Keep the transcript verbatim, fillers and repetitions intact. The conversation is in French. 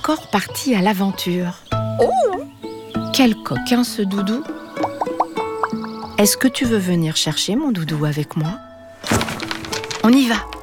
encore parti à l'aventure. Oh! Quel coquin ce doudou! Est-ce que tu veux venir chercher mon doudou avec moi? On y va!